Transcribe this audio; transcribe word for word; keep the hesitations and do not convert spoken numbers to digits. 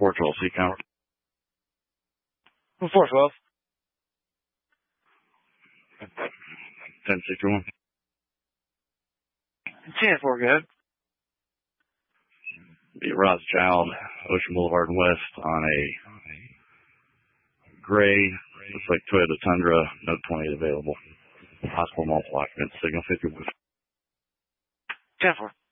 four twelve, seat count. four twelve. ten sixty-one. ten four, go ahead. Be Rothschild, Ocean Boulevard West on a gray, looks like Toyota Tundra, Note twenty-eight available. Possible multiple occupants, signal fifty-one. ten four.